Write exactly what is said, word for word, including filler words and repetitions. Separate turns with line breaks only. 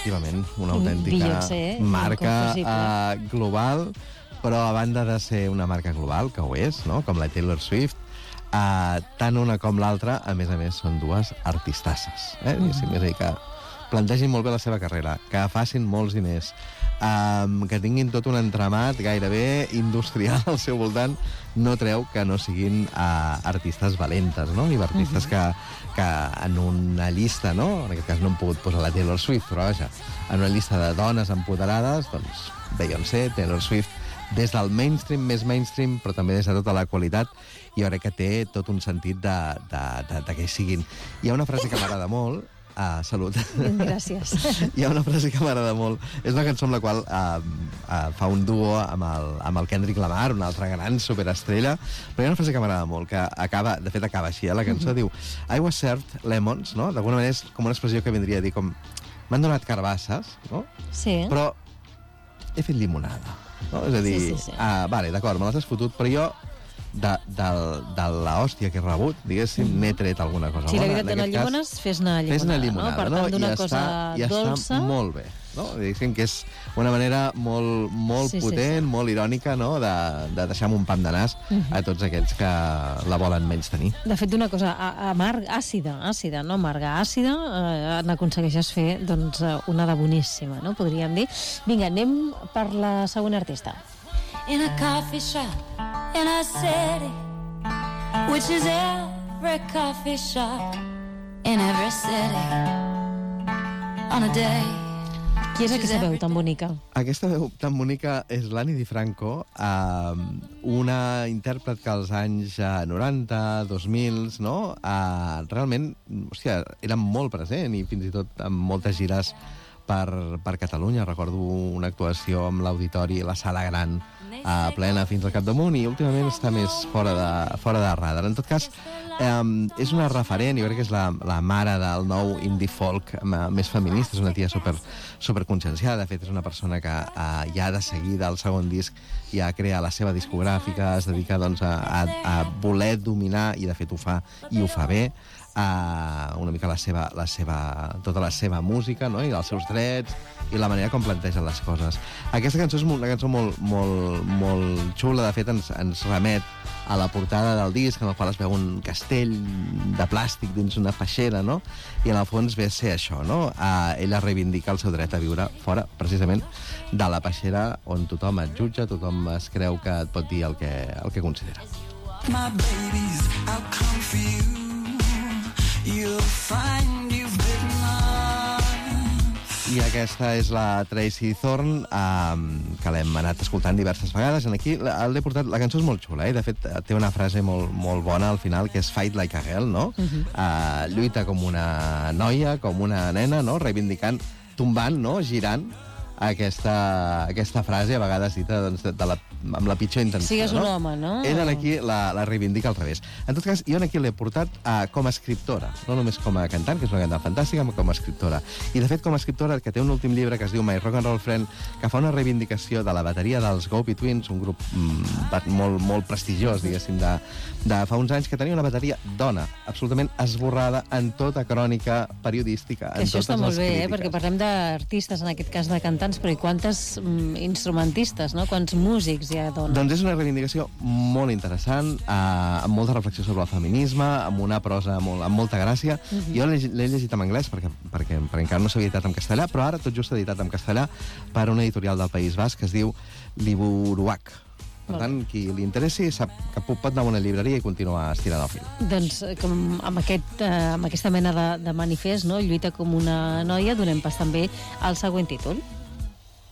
efectivament, una autèntica
Beyoncé,
marca
inconfusible.
uh, global, però a banda de ser una marca global, que ho és, no? Com la Taylor Swift, uh, tant una com l'altra, a més a més, són dues artistasses. Eh? Mm. És a dir, que plantegin molt bé la seva carrera, que facin molts diners, um, que tinguin tot un entramat gairebé industrial al seu voltant, no treu que no siguin uh, artistes valentes, no? I artistes uh -huh. que, que en una llista, no? En aquest cas no hem pogut posar la Taylor Swift, però vaja, en una llista de dones empoderades, doncs Beyoncé, Taylor Swift, des del mainstream, més mainstream, però també des de tota la qualitat, jo crec que té tot un sentit de, de, de, de que hi siguin. Hi ha una frase que m'agrada molt. Uh, salut.
Gràcies.
Hi ha una frase que m'agrada molt. És una cançó amb la qual uh, uh, fa un duo amb el, amb el Kendrick Lamar, una altra gran superestrella, però hi ha una frase que m'agrada molt, que acaba, de fet acaba així, eh? La cançó uh -huh. diu I was served lemons, no? D'alguna manera és com una expressió que vindria a dir com m'han donat carbasses, no?
Sí.
Però he fet llimonada, no? És a dir,
sí, sí, sí.
Uh, vale, d'acord, me les has fotut, però jo de, de, de l'hòstia que he rebut, diguéssim, mm. n'he tret alguna cosa
si
bona.
Si la vida et dona llimones, fes-ne llimonada,
fes-ne llimonada,
no? Per
no?
tant, d'una
I
cosa
està, i
dolça...
està molt bé, no? Diguéssim que és una manera molt, molt
sí,
potent,
sí, sí.
molt irònica, no? De, de deixar amb un pam de nas mm -hmm. a tots aquells que la volen menys tenir.
De fet, d'una cosa amarga, àcida, àcida, no amarga, àcida, eh, n'aconsegueixes fer, doncs, una de boníssima, no? Podríem dir. Vinga, anem per la següent artista.
In a coffee shop, in a city, which is every coffee shop in every city on a day.
Qui és aquesta veu tan bonica?
Aquesta veu tan bonica és l'Annie DiFranco, eh, una intèrpret que als anys noranta, dos mil, no? Eh, realment, hòstia, era molt present i fins i tot amb moltes gires per, per Catalunya. Recordo una actuació amb l'auditori, la sala gran, eh, plena fins al capdamunt, i últimament està més fora de, fora de radar. En tot cas, eh, és una referent, jo crec que és la, la mare del nou indie folk més feminista, és una tia super, super conscienciada. De fet, és una persona que eh, ja de seguida, al segon disc, ja crea la seva discogràfica, es dedica doncs, a, a, a voler dominar, i de fet ho fa, i ho fa bé, Uh, una mica la seva, la seva, tota la seva música, no? I els seus drets i la manera com planteja les coses. Aquesta cançó és una cançó molt, molt, molt xula. De fet, ens, ens remet a la portada del disc, en el qual es veu un castell de plàstic dins una peixera, no? I en el fons ve a ser això, no? Uh, ella reivindica el seu dret a viure fora, precisament, de la peixera on tothom et jutja, tothom es creu que et pot dir el que, el que considera.
My babies, I'll come for you. You'll find you've bitten on.
I aquesta és la Tracy Thorn, um, que l'hem anat escoltant diverses vegades. Aquí l'he portat, la cançó és molt xula, eh? De fet, té una frase molt, molt bona al final, que és fight like a girl, no? Uh -huh. uh, lluita com una noia, com una nena, no? Reivindicant, tombant, no? Girant aquesta, aquesta frase, a vegades dita doncs, de, de la, amb la pitjor intenció.
Sigues
no?
un home, no?
Ella aquí la, la reivindica al revés. En tot cas, jo aquí l'he portat uh, com a escriptora, no només com a cantant, que és una cantant fantàstica, com a escriptora. I, de fet, com a escriptora, que té un últim llibre que es diu My Rock and Roll Friend, que fa una reivindicació de la bateria dels Go-Betweens, un grup mm, molt, molt prestigiós, diguéssim, de, de fa uns anys, que tenia una bateria dona, absolutament esborrada en tota crònica periodística.
Que això està molt bé, eh? Perquè parlem d'artistes, en aquest cas de cantants, però i quantes mm, instrumentistes, no? Quants músics hi ha dones?
Doncs és una reivindicació molt interessant, eh, amb molta reflexió sobre el feminisme, amb una prosa molt, amb molta gràcia. Uh -huh. Jo l'he llegit en anglès perquè, perquè, perquè encara no s'havia editat en castellà, però ara tot just s'ha editat en castellà per una editorial del País Basc que es diu Liburuac. Per tant, qui li interessi sap que pot anar a una llibreria i continuar estirant el fil.
Doncs com amb, aquest, eh, amb aquesta mena de, de manifest, no? Lluita com una noia, donem pas també al següent títol.